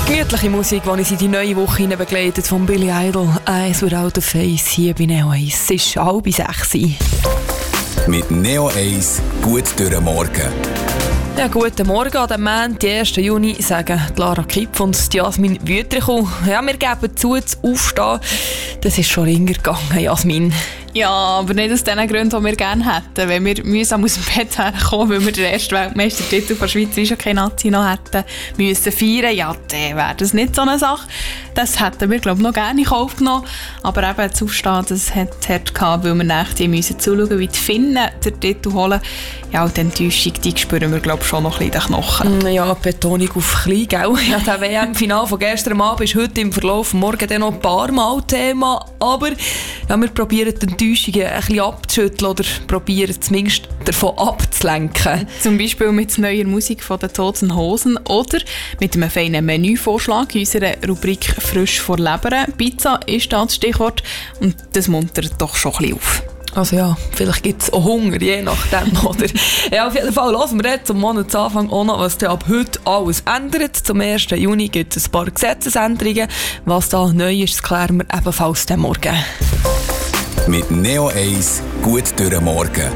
Gemütliche Musik, die uns in die neue Woche begleitet, von Billy Idol, «Eyes Without a Face», hier bei Neo 1. Es ist 5:30. Mit Neo 1 gut durch den Morgen. Ja, guten Morgen an dem Montag, 1. Juni, sagen Lara Kipf und Jasmin Wüterich. Ja, wir geben zu Aufstehen. Das ist schon länger gegangen, Jasmin. Ja, aber nicht aus den Gründen, die wir gerne hätten. Wenn wir mühsam aus dem Bett herkommen, weil wir den ersten Weltmeistertitel der Schweizer keine Nazi noch hätten müssen feiern, ja, dann wäre das nicht so eine Sache. Das hätten wir, glaube ich, noch gerne in Kauf genommen. Aber eben das Aufstehen, das hat hart gehabt, weil wir nachher müssen zuschauen, wie die Finnen den Titel holen. Ja, und die Enttäuschung, die spüren wir, glaube ich, schon noch ein bisschen in den Knochen. Ja, Betonung auf klein, gell? Ja, der WM-Final von gestern Abend ist heute im Verlauf morgen dann noch ein paar Mal Thema. Aber ja, wir probieren die Enttäuschungen ein bisschen abzuschütteln oder probieren zumindest davon abzulenken. Zum Beispiel mit neuer Musik von den Toten Hosen oder mit einem feinen Menüvorschlag in unserer Rubrik «Frisch vor Leber». Pizza ist das Stichwort und das muntert doch schon ein bisschen auf. Also ja, vielleicht gibt es auch Hunger, je nachdem, oder? Ja, auf jeden Fall hören wir jetzt zum Monatsanfang auch noch, was ab heute alles ändert. Zum 1. Juni gibt es ein paar Gesetzesänderungen. Was da neu ist, klären wir ebenfalls den Morgen. Mit Neo 1 gut durch den Morgen.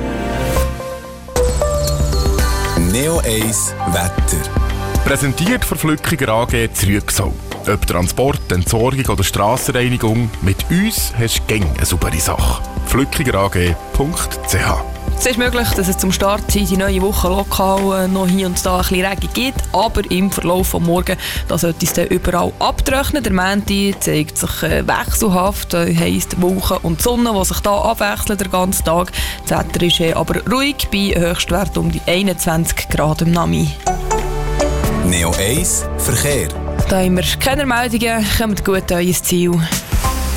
Neo 1 Wetter. Präsentiert von Flückiger AG Zrügsau. Ob Transport, Entsorgung oder Strassenreinigung, mit uns hast du eine saubere Sache. flückigerag.ch. Es ist möglich, dass es zum Start in die neue Woche lokal noch hier und da ein bisschen Regen gibt, aber im Verlauf des Morgens sollte es dann überall abtrocknen. Der Montag zeigt sich wechselhaft, heisst Wolken und Sonne, die sich hier abwechseln den ganzen Tag. Das Wetter ist aber ruhig, bei Höchstwert um die 21 Grad im Nami. Neo 1 Verkehr. Da haben wir keine Meldungen, kommt gut an euer Ziel.